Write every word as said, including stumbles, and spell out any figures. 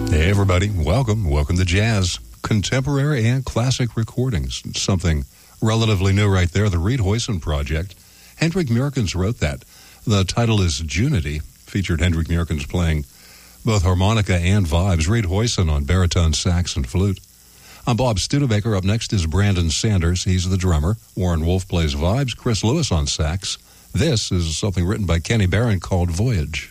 Hey, everybody. Welcome. Welcome to Jazz, contemporary and classic recordings. Something relatively new right there, the Reed Hoyson Project. Hendrik Murkens wrote that. The title is Junity, featured Hendrik Murkens playing both harmonica and vibes. Reed Hoyson on baritone, sax, and flute. I'm Bob Studebaker. Up next is Brandon Sanders. He's the drummer. Warren Wolf plays vibes. Chris Lewis on sax. This is something written by Kenny Barron called Voyage.